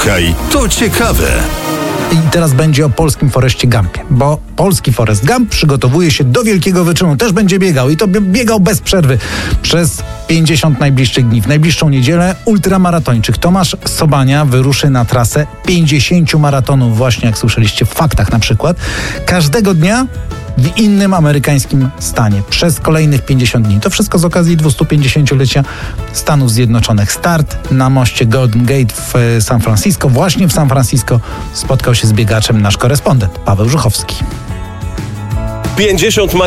Słuchaj, to ciekawe. I teraz będzie o polskim Forrestie Gumpie, bo polski Forrest Gump przygotowuje się do wielkiego wyczynu. Też będzie biegał i to biegał bez przerwy przez 50 najbliższych dni. W najbliższą niedzielę ultramaratończyk Tomasz Sobania wyruszy na trasę 50 maratonów, właśnie jak słyszeliście w faktach na przykład, każdego dnia w innym amerykańskim stanie przez kolejnych 50 dni. To wszystko z okazji 250-lecia Stanów Zjednoczonych. Start na moście Golden Gate w San Francisco. Właśnie w San Francisco spotkał się z biegaczem nasz korespondent Paweł Żuchowski. 50